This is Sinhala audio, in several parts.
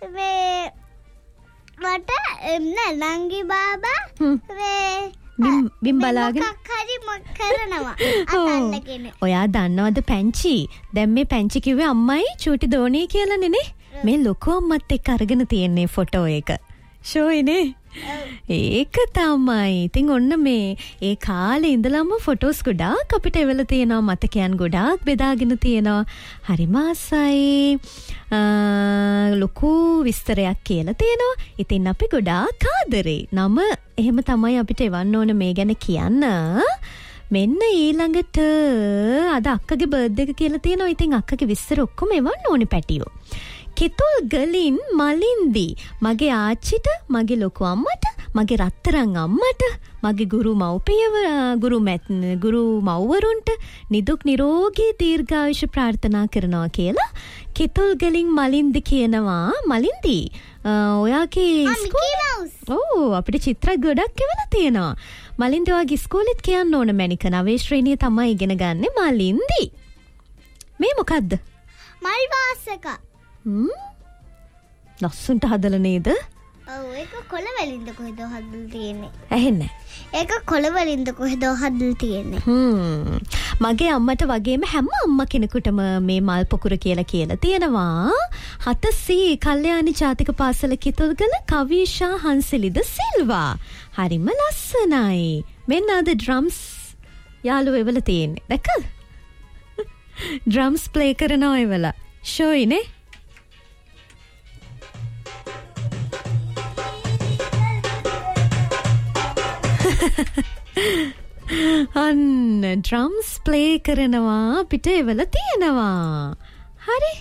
මේ මට නංගි බාබා මේ බිම් බලාගෙන හරි මොක් කරනවා අතල්ලගෙන. ඔයා දන්නවද පැංචි? දැන් මේ පැංචි කිව්වේ අම්මයි චූටි දෝණී කියලානේ නේ. මේ ලොකු අම්මත් එක්ක අරගෙන තියෙන්නේ ෆොටෝ එක. ෂෝයිනේ. ඒක තමයි. ඉතින් ඔන්න මේ ඒ කාලේ ඉඳලම ෆොටෝස් ගොඩාක් අපිට එවලා තියෙනවා. මතකයන් ගොඩාක් බෙදාගෙන තියෙනවා. හරිම ආසයි. ලොකු විස්තරයක් කියලා තියෙනවා. ඉතින් අපි ගොඩාක් ආදරේ. නම එහෙම තමයි අපිට එවන්න ඕන මේ ගැන කියන්න. මෙන්න ඊළඟට අද අක්කගේ බර්ත්ඩේ එක කියලා තියෙනවා. ඉතින් අක්කගේ විස්තර ඔක්කොම එවන්න ඕනේ පැටියෝ. කිතුල් ගලින් මලින්දි මගේ ආච්චිට, මගේ ලොකු අම්මට, මගේ රත්තරන් අම්මට, මගේ ගුරු මව්පියව ගුරු මව්වරුන්ට නිදුක් නිරෝගී දීර්ඝායුෂ ප්‍රාර්ථනා කරනවා කියලා කිතුල් ගලින් මලින්දි කියනවා. මලින්දි ඔයාගේ අපිට චිත්‍ර ගොඩක් එවලා තියෙනවා. මලින්දි ඔයාගේ ඉස්කෝලෙත් කියන්න ඕන මැනික 9 ශ්‍රේණිය තමයි ඉගෙන ගන්න. මලින්දි මේ මොකද්ද? මල් වාසක. ලස්සන්ට හදලා නේද? ඔව් ඒක කොළ වලින්ද කොහෙද හදලා තියෙන්නේ? ඇහෙන්නේ. ඒක කොළ වලින්ද කොහෙද හදලා තියෙන්නේ? මගේ අම්මට වගේම හැම අම්මා කෙනෙකුටම මේ මල් පොකුර කියලා තියෙනවා. 7C කල්යාණි ජාතික පාසල කිතුල්ගල කවිෂා හංසලිද සිල්වා. හරිම ලස්සනයි. මෙන්න අද ඩ්‍රම්ස් යාළුවෝ එවලා තියෙන්නේ. දැක්කද? ඩ්‍රම්ස් ප්ලේ කරනවා එවලා. ෂෝයිනේ. අන්න ඩ්‍රම්ස් ප්ලේ කරනවා අපිට එවලා තියෙනවා. හරි.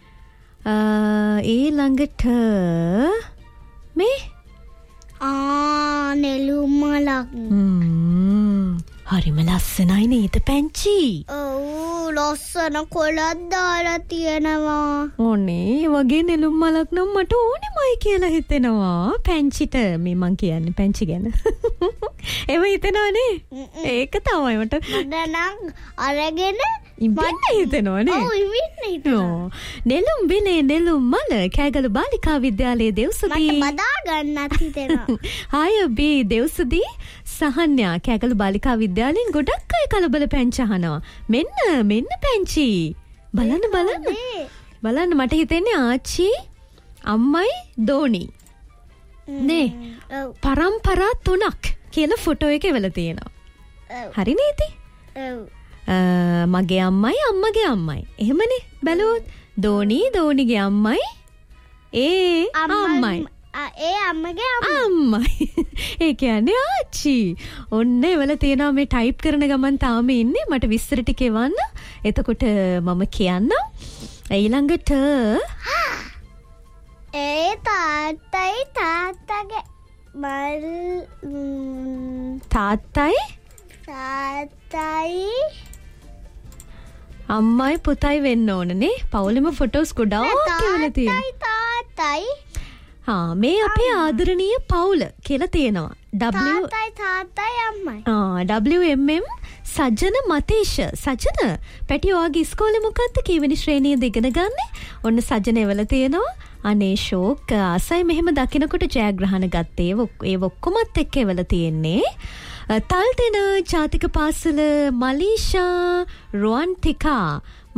ඊළඟට මේ නෙළුම් මලක්. හරිම ලස්සනයි නේද පැංචි? ඔව් ලස්සන කොළක් දාලා තියෙනවා. ඕනේ වගේ නෙළුම් මලක් නම් මට ඕනෙමයි කියලා හිතෙනවා. පැංචිට මේ මං කියන්නේ පැංචි ගැන. එව හිතෙනවනේ. ඒක තමයි මට නම් අරගෙන ඉන්න හිතෙනවනේ. ඔව් ඉන්න හිතෙනවා. නෙළුම් බිලේ නෙළුම් මල කෑගල බාලිකා විද්‍යාලයේ දෙව්සුදී මට බදා ගන්නත් හිතෙනවා. ආය බී දෙව්සුදී සහන්‍යා කෑගල බාලිකා විද්‍යාලයෙන් ගොඩක් අය කලබල පැංචි අහනවා. මෙන්න පැංචි. බලන්න මට හිතෙන්නේ ආච්චි අම්මයි දෝණි. නේ පරම්පරා 3ක් කියලා ෆොටෝ එක එවලා තියෙනවා. හරි නේද? මගේ අම්මයි අම්මගේ අම්මයි. එහෙමනේ බැලුවොත් දෝණිගේ අම්මයි අම්මයි. අම්මගේ අම්මයි. ඒ කියන්නේ ආච්චි. ඔන්න එවල තියෙනවා මේ ටයිප් කරන ගමන් තාම ඉන්නේ. මට විස්තර ටික එවන්න. එතකොට මම කියන්නම්. ඊළඟට තාත්තගේ මල් තාත්තයි අම්මයි පුතයි වෙන්න ඕනනේ. පවුලෙම ෆොටෝස් ගොඩාක් කියලා තියෙනවා. තාත්තයි මේ අපේ ආදරණීය පවුල කියලා තියෙනවා. තාත්තයි අම්මයි. WMM සජන මතේෂ. සජන පැටි ඔයාගේ ඉස්කෝලේ මොකද්ද? කීවෙනි ශ්‍රේණියද ඉගෙන ගන්නෙ? ඔන්න සජන එවලා තියෙනවා. අනේ ෂෝක් ආසයි මෙහෙම දකිනකොට ජයග්‍රහණ ගත්තේ. ඒ ඔක්කොමත් එක්ක එවලා තියෙන්නේ. තල්දෙන ජාතික පාසල මලීෂා රුවන්තිකා.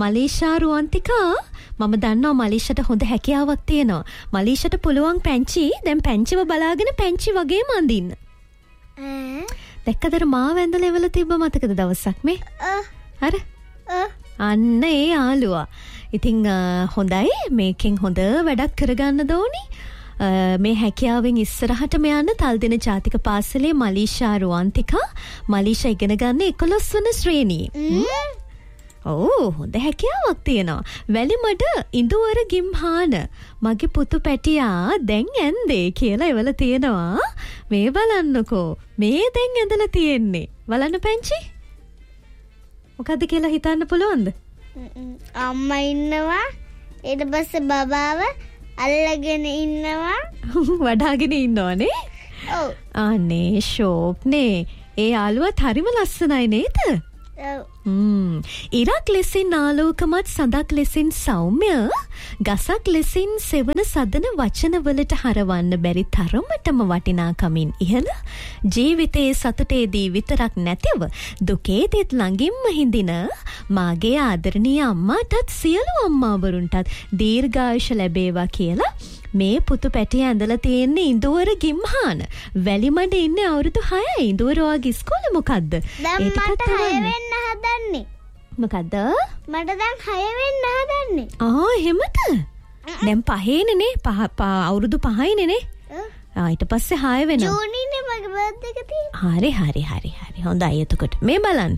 මම දන්නවා මලීෂට හොඳ හැකියාවක් තියෙනවා. මලීෂට පුළුවන් පැංචි දැන් පැංචිව බලාගෙන පැංචි වගේම අඳින්න. දැක්කදර මාව ඇඳලා එවලා තිබ්බ මතකද දවසක් මේ? අර අන්න ඒ යාළුවා. ඉතින් හොඳයි මේකෙන් හොඳ වැඩක් කරගන්න දෝනි. මේ හැකියාවෙන් ඉස්සරහටම යන්න තල්දෙන ජාතික පාසලේ මලීෂා රුවන්තිකා. මලීෂා ඉගෙන ගන්න 11 වන ශ්‍රේණියේ. හොඳ හැකියාවක් තියෙනවා. වැලිමඩ ඉඳුවර ගිම්හාන මගේ පුතු පැටියා දැන් ඇන්දේ කියලා එවලා තියෙනවා. මේ බලන්නකෝ. මේ දැන් ඇඳලා තියෙන්නේ. බලන්න පැංචි. මොකද්ද කියලා හිතන්න පුළුවන්ද? අම්මා ඉන්නවා. ඊට පස්සේ බබාව අල්ලගෙන ඉන්නවා. වඩාගෙන ඉන්නවනේ. ඔව්. අනේ ෂෝක්නේ. ඒ යාළුවත් හරිම ලස්සනයි නේද? ඉරක් ලෙසින් ආලෝකමත් සඳක් ලෙසින් සෞම්‍ය ගසක් ලෙසින් සෙවන සදන වචනවලට හරවන්න බැරි තරමටම වටිනාකමින් ඉහළ ජීවිතයේ සතුටේදී විතරක් නැතිව දුකේදීත් ළඟින්ම හිඳින මාගේ ආදරණීය අම්මාටත් සියලු අම්මාවරුන්ටත් දීර්ඝායුෂ ලැබේවා කියලා මේ පුතු පැටිය ඇඳලා තියෙන්නේ ඉඳුවර ගිම්හාන වැලිමඩ ඉන්නේ අවුරුදු 6යි ඉඳුවර ඔයාගේ ඉස්කෝලේ මොකද්ද දැන් මට 6 වෙන්න හදන්නේ මොකද්ද මට දැන් 6 වෙන්න හදන්නේ එහෙමද දැන් 5නේ නේ අවුරුදු 5යිනේ නේ ඊට පස්සේ 6 වෙනවා ජූනිනේ මගේ බර්ත්ඩේ එක තියෙන්නේ හරි හොඳයි එතකොට මේ බලන්න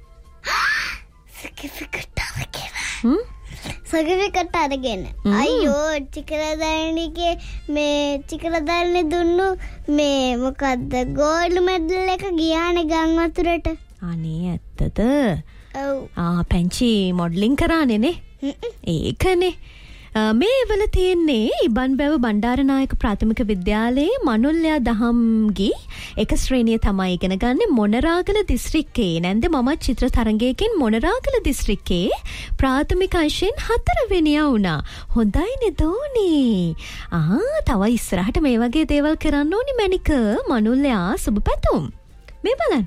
සර්ටිෆිකේට් අරගෙන අයියෝ චිකලදානිගේ මේ චිකලදානේ දුන්නු මේ මොකද්ද ගෝල්ඩ් මෙඩල් එක ගියානේ ගම් වතුරට අනේ ඇත්තද පැංචි මොඩලින් කරානේ නේ ඒකනේ මේ වල තියෙන්නේ ඉබන්බැව බණ්ඩාරනායක ප්‍රාථමික විද්‍යාලයේ මනුල්ලයා දහම්ගි එක ශ්‍රේණිය තමයි ඉගෙන ගන්නේ මොනරාගල දිස්ත්‍රික්කයේ නැන්ද මම චිත්‍ර තරංගයකින් මොනරාගල දිස්ත්‍රික්කයේ ප්‍රාථමික අංශයෙන් 4 වෙනියා වුණා. හොඳයිනේ දෝනි. තව ඉස්සරහට මේ වගේ දේවල් කරන්න ඕනි මැනික මනුල්ලයා සුබපැතුම්. මේ බලන්න.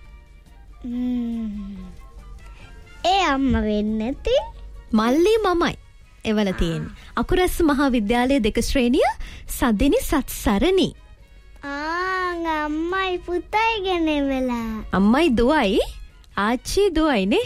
ඒ අම්මා වෙන්නේ නැති මල්ලි මමයි. එවල තියෙන්නේ. අකුරැස්ස මහා විද්‍යාලයේ 2 ශ්‍රේණිය සදිනි සත්සරණි. අම්මයි පුතයි ගෙනෙවලා. අම්මයි දුවයි ආච්චි දුවයිනේ.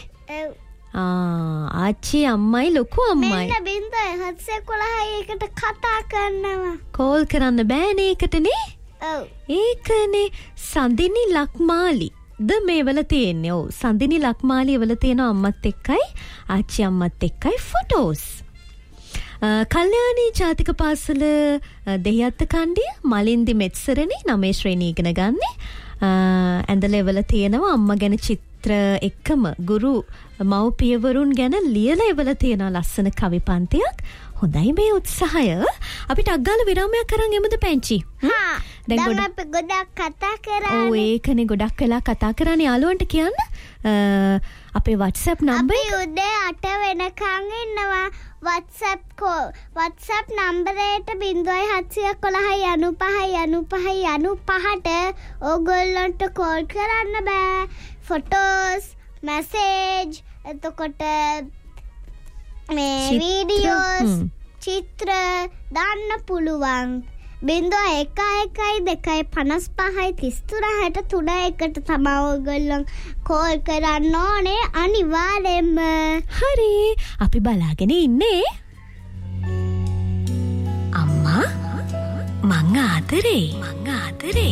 ආච්චි අම්මයි ලොකු අම්මයි. මෙන්න බින්දයි 711 එකට කතා කරනවා. කෝල් කරන්න බෑනේ එකටනේ. ඒකනේ සදිනි ලක්මාලි. ද මේවල තියෙන්නේ. ඔව් සදිනි ලක්මාලි වල තියෙන අම්මත් එක්කයි ආච්චි අම්මත් එක්කයි ෆොටෝස්. කල්යාණී ජාතික පාසල දෙහිඅත්ත කණ්ඩිය මලින්දි මෙත්සරණි 9 ශ්‍රේණිය ඉගෙන ගන්නේ. ඇඳ ලෙවල තියෙනවා අම්මා ගැන චිත්‍ර එක්කම ගුරු මව්පියවරුන් ගැන ලියලා එවල තියෙන ලස්සන කවි පන්තියක්. හොඳයි මේ උත්සාහය. අපිට අග්ගාල විරාමයක් කරන් එමුද පැංචි? දැන් අපි ගොඩක් කතා කරා. ඔව් ඒකනේ ගොඩක් වෙලා කතා කරානේ යාළුවන්ට කියන්න. අපේ WhatsApp නම්බර් අපි උදේ 8 වෙනකන් ඉන්නවා. WhatsApp නම්බරයට 0711959595ට ඕගොල්ලන්ට කෝල් කරන්න බෑ. ෆොටෝස්, මැසේජ්, එතකොට මේ වීඩියෝස්, චිත්‍ර දාන්න පුළුවන්. 01125533 තමයි ඔයගොල්ලෝ කෝල් කරන්න ඕනේ අනිවාර්යෙන්ම. හරි අපි බලාගෙන ඉන්නේ. අම්මා මං ආදරේ